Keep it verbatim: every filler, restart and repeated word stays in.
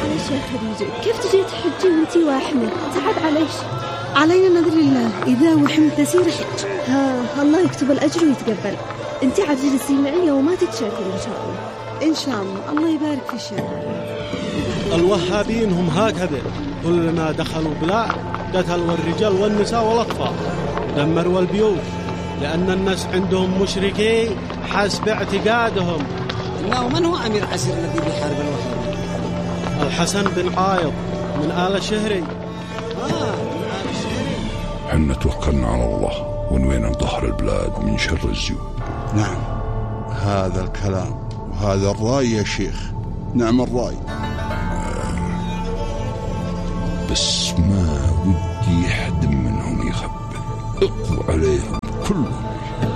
معلش يا خديجة، كيف تجي تحجي وانتي واحمة؟ تعب عليش. علينا نذر الله، إذا وحمت نسير حج. ها الله يكتب الأجر ويتقبل. انتي عجلسي معي وما تتشاركي إن شاء الله. إن شاء الله، الله يبارك في الشهادة. الوهابيين هم هكذا، كلما دخلوا بلاد قتلوا الرجال والنساء والأطفال، دمروا البيوت، لأن الناس عندهم مشركين حسب اعتقادهم. إنه من هو أمير عسير الذي بيحارب الوهابيين؟ الحسن بن عايض من آل شهري. آه من آل شهري. حنا توكلنا على الله ونوينا ظهر البلاد من شر الزيوت. نعم هذا الكلام وهذا الرأي يا شيخ، نعم الرأي. بس ما ودي أحد منهم يخبل، اقضوا عليهم كلهم.